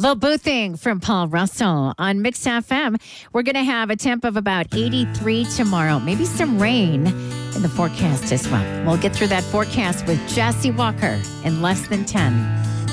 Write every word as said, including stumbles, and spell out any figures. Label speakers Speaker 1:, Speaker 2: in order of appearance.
Speaker 1: Little boothing from Paul Russell on Mix F M. We're going to have a temp of about eighty-three tomorrow. Maybe some rain in the forecast as well. We'll get through that forecast with Jesse Walker in less than ten.